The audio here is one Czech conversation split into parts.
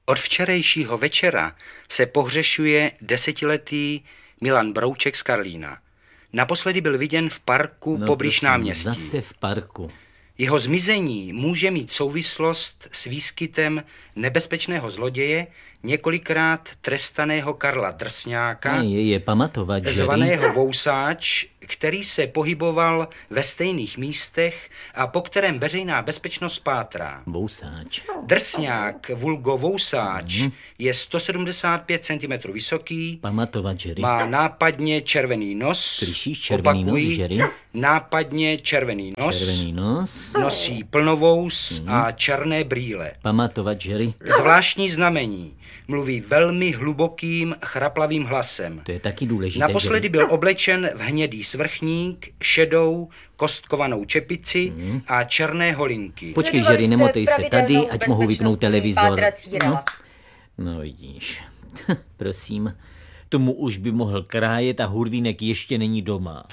Od včerejšího večera se pohřešuje 10letý Milan Brouček z Karlína. Naposledy byl viděn v parku poblíž náměstí. Zase v parku. Jeho zmizení může mít souvislost s výskytem nebezpečného zloděje, několikrát trestaného Karla Drsňáka, Je pamatovat, zvaného Vousáč, který se pohyboval ve stejných místech a po kterém veřejná bezpečnost pátrá. Vousáč. Drsňák, vulgo Vousáč, je 175 cm vysoký, Pamatovat, Jerry. má nápadně červený nos, Slyšíš, červený nos, Jerry? nápadně červený nos, Červený nos. nosí plnovous a černé brýle. Pamatovat, Jerry. Zvláštní znamení, mluví velmi hlubokým, chraplavým hlasem. To je taky důležité, Naposledy Jerry. byl oblečen v hnědý svrchník, šedou, kostkovanou čepici a černé holinky. Počkej, Jerry, nemotej se tady, ať mohu vypnout televizor. No vidíš. Prosím, tomu už by mohl krájet a Hurvínek ještě není doma.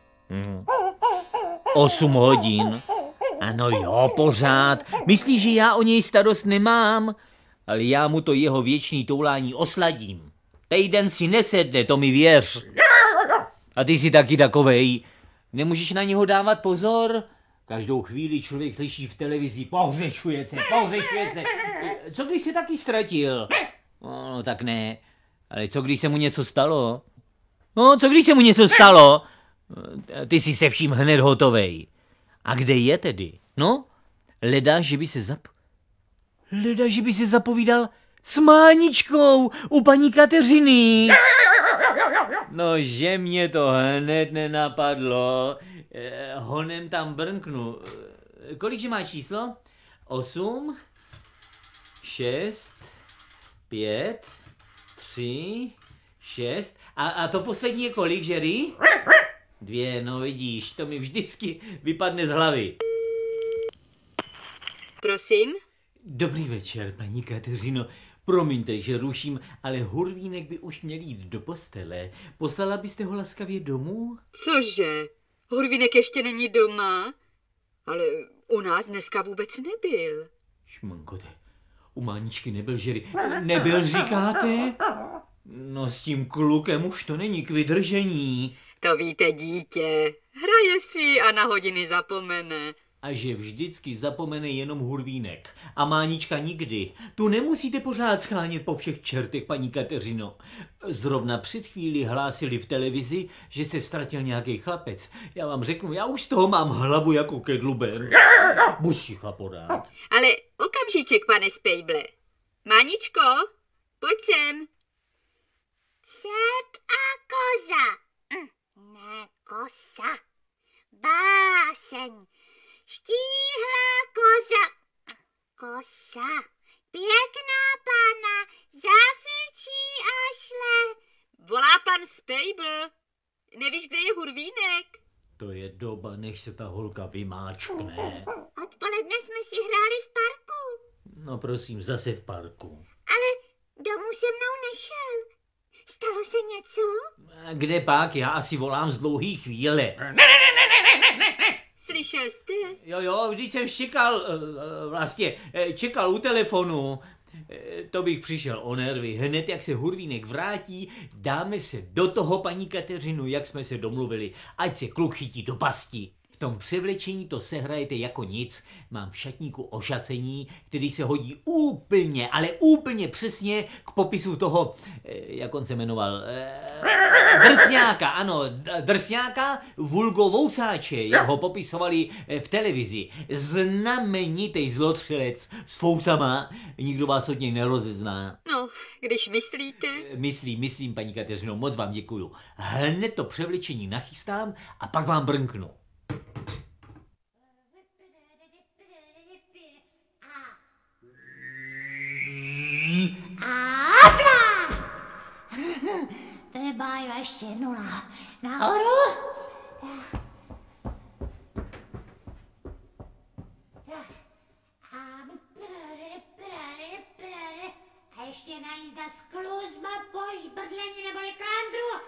8 hodin. Ano jo, pořád. Myslíš, že já o něj starost nemám? Ale já mu to jeho věčný toulání osladím. Týden si nesedne, to mi věř. A ty jsi taky takovej. Nemůžeš na něho dávat pozor? Každou chvíli člověk slyší v televizi, pohřešuje se. Co když se taky ztratil? No tak ne. Ale co když se mu něco stalo? No, co když se mu něco stalo? Ty jsi se vším hned hotovej. A kde je tedy? No, leda, že by se zapovídal s Máničkou u paní Kateřiny. No, že mě to hned nenapadlo. Honem tam brnknu. Kolikže má číslo? 8, 6, 5, 3, 6. A to poslední je kolik, Jerry? 2, no vidíš, to mi vždycky vypadne z hlavy. Prosím? Dobrý večer, paní Kateřino. Promiňte, že ruším, ale Hurvínek by už měl jít do postele. Poslala byste ho laskavě domů? Cože? Hurvínek ještě není doma? Ale u nás dneska vůbec nebyl. Šmankote, u Máničky nebyl, Jerry. Nebyl, říkáte? No s tím klukem už to není k vydržení. To víte, dítě. Hraje si a na hodiny zapomene. A že vždycky zapomene jenom Hurvínek. A Mánička nikdy. Tu nemusíte pořád schánět po všech čertech, paní Kateřino. Zrovna před chvíli hlásili v televizi, že se ztratil nějaký chlapec. Já vám řeknu, já už z toho mám hlavu jako kedluber. Buď si chlaporát. Ale okamžiček, pane Spejble. Máničko, pojď sem. Cep a koza. Ne kosa. Báseň. Štíhlá koza. Kosa. Pěkná pana. Zafičí a šle. Volá pan Spejbl. Nevíš, kde je Hurvínek? To je doba, než se ta holka vymáčkne. Odpoledne jsme si hráli v parku. No prosím, zase v parku. Ale domů se mnou nešel. Stalo se něco? Kde pak? Já asi volám z dlouhý chvíle. Slyšel jste? Jo, vždyť jsem čekal u telefonu. To bych přišel o nervy. Hned jak se Hurvínek vrátí, dáme se do toho, paní Kateřinu, jak jsme se domluvili. Ať se kluk chytí do pasti. V tom převlečení to sehrajete jako nic. Mám v šatníku ošacení, který se hodí úplně, ale úplně přesně k popisu toho, jak on se jmenoval, Drsňáka, ano, Drsňáka, vulgo Vousáče, jak ho popisovali v televizi. Znamenitej zlotřelec s fousama, nikdo vás od něj nerozezná. No, když myslíte. Myslím, paní Kateřino, moc vám děkuju. Hned to převlečení nachystám a pak vám brnknu. Třeba ještě 0. Nahoru. A ještě najízda skluzba po žbrdlení neboli klandru.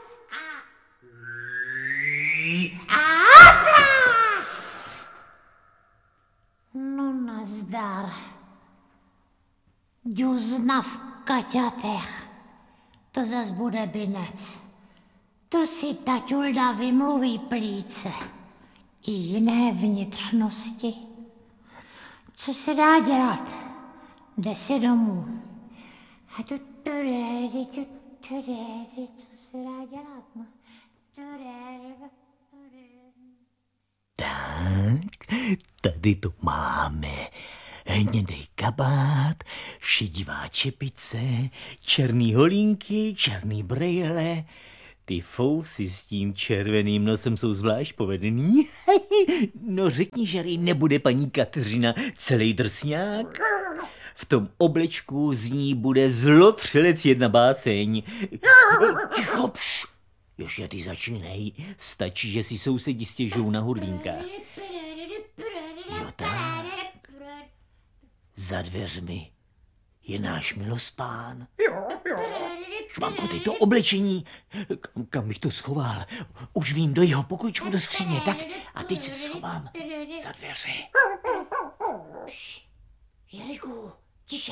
A hopla! No nazdar. Ďuzna v kaťatech. To zas bude binec. To si taťulda vymluví plíce. I jiné vnitřnosti. Co se dá dělat? Jde se domů. A co se dá dělat? Tak, tady to máme. Hnědej kabát, šedivá čepice, černý holínky, černý brejle. Ty fousy s tím červeným nosem jsou zvlášť povedený. No řekni, že nebude paní Kateřina celý drsňák. V tom oblečku z ní bude Zlotřelec jedna báseň. Ticho, pš. Ještě ty začínej. Stačí, že si sousedi stěžou na hurlínka. Jo tak. Za dveřmi je náš milospán. Švanko, ty to oblečení. Kam bych to schoval? Už vím, do jeho pokojičku do skříně, tak? A teď se schovám za dveře. Jeriku, tiše.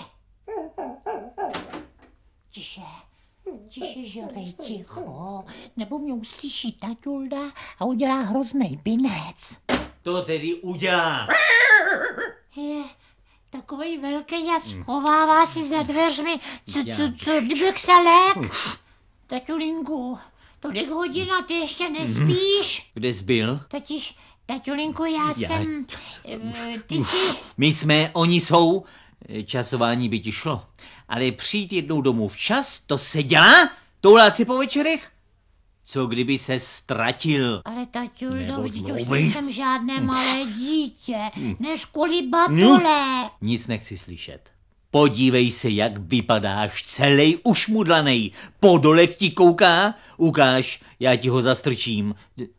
Tiše, žerej, ticho. Nebo mě uslyší taťulda a udělá hroznej binec. To tedy udělá. Je takovej velký a schovává si za dveřmi. Co kdybych se lék? Taťulinku, tolik hodina, ty ještě nespíš? Kde jsi byl? Totiž, taťulinku, já jsem... Ty jsi... My jsme, oni jsou. Časování by ti šlo. Ale přijít jednou domů včas, to se dělá? Toulat si po večerech? Co kdyby se ztratil? Ale taťuldo, Nebo vždyť už dlouhý. nejsem žádné malé dítě, než kvůli batole. Nic nechci slyšet. Podívej se, jak vypadáš, celej ušmudlanej. Podolek ti kouká? Ukáž, já ti ho zastrčím.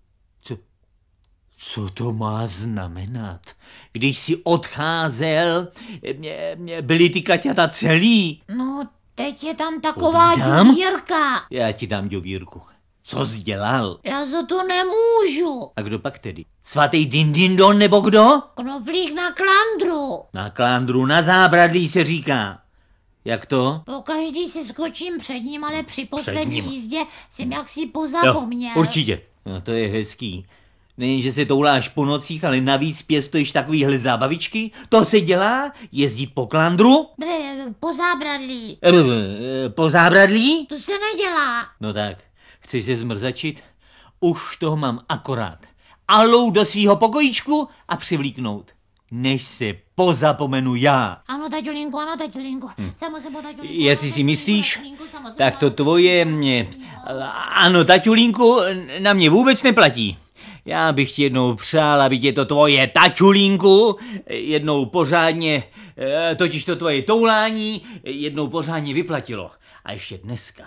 Co to má znamenat? Když jsi odcházel, byly ty kaťata celý. No, teď je tam taková Povídám? dívírka. Já ti dám ďovírku. Co jsi dělal? Já za to nemůžu. A kdo pak tedy? Svatý Dindindon nebo kdo? Knoflík na klandru. Na klándru, na zábradlí se říká. Jak to? Pokaždý si skočím před ním, ale při poslední ním. jízdě jsem jaksi pozapomněl. Určitě. No, to je hezký. Nejen, že se touláš po nocích, ale navíc pěstuješ takovýhle zábavičky. To se dělá? Jezdit po klandru? Po zábradlí. Po zábradlí? To se nedělá. No tak, chceš se zmrzačit? Už toho mám akorát. Alou do svýho pokojíčku a přivlíknout. Než se pozapomenu já. Ano, taťulinku, Samo se po taťulinku. Jestli si myslíš, taťulinku, samo se tak po to taťulinku. tvoje ano, taťulínku, na mě vůbec neplatí. Já bych ti jednou přál, aby tě to tvoje taťulínku jednou pořádně, totiž to tvoje toulání, jednou pořádně vyplatilo. A ještě dneska.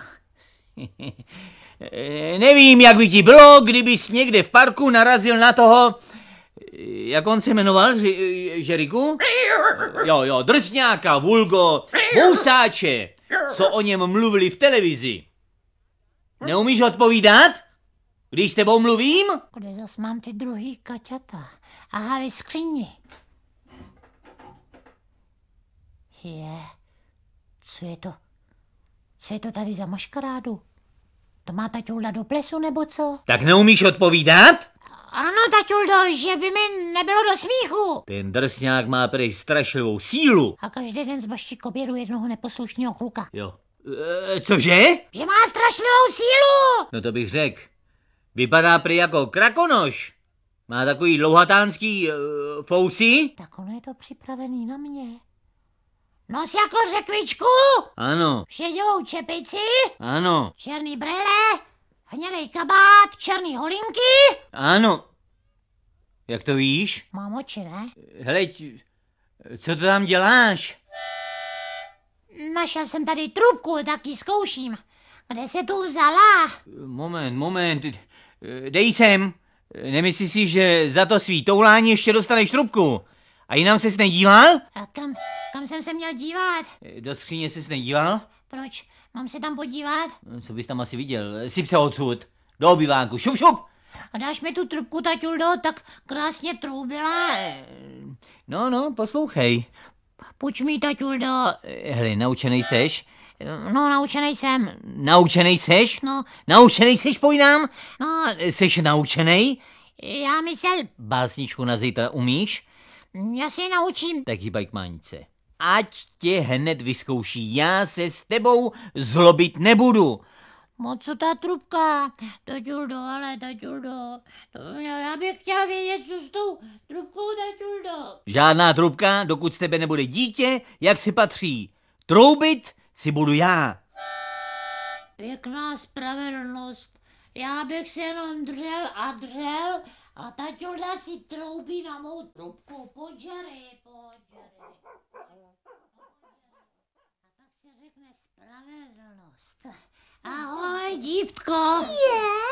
Nevím, jak by ti bylo, kdybys někde v parku narazil na toho, jak on se jmenoval, Žeriku? Jo, drsňáka, vulgo, bousáče, co o něm mluvili v televizi. Neumíš odpovídat? Když s tebou mluvím? Kde zas mám ty druhý kaťata? Aha, ve skříni. Co je to? Co je to tady za maškarádu? To má taťulda do plesu, nebo co? Tak neumíš odpovídat? Ano, taťuldo, že by mi nebylo do smíchu. Ten drsňák má prej strašlivou sílu. A každý den zbaští k obědu jednoho neposlušného kluka. Jo. Cože? Že má strašlivou sílu. No to bych řekl. Vypadá prý jako krakonoš. Má takový dlouhatánský fousy? Tak ono je to připravený na mě. Nos jako řekvičku, Ano, šedivou čepici, ano, černý brele, hnědej kabát, černý holinky. ano. Jak to víš? Mám oči, ne? Hleď, co to tam děláš? Našel jsem tady trubku, tak ji zkouším. Kde se tu vzala? Moment. Dej sem. Nemyslíš si, že za to svý toulání ještě dostaneš trubku? A jinam ses nedíval? A kam jsem se měl dívat? Do skříně ses nedíval? Proč? Mám se tam podívat? Co bys tam asi viděl? Syp se odsud. Do obyvánku. Šup. A dáš mi tu trubku, taťuldo, tak krásně troubila. No, poslouchej. Půjč mi, taťuldo. Hele, naučenej seš? No, naučenej jsem. Naučenej seš? No. Naučenej seš, pojdám? No, Seš naučenej? já myslel, Básničku na zítra umíš? já se naučím. Tak hýbaj k mánice. Ať tě hned vyzkouší, já se s tebou zlobit nebudu. Moc co ta trubka? Taťuldo, ale taťuldo. Já bych chtěl vědět, co s tou trubkou, taťuldo. Žádná trubka, dokud z tebe nebude dítě, jak si patří. Troubit si budu já. Pěkná spravedlnost. Já bych se jenom dřel a taťulda si troubí na mou trubku. Pojďžery. A tak se řekne spravedlnost. Ahoj, dívko.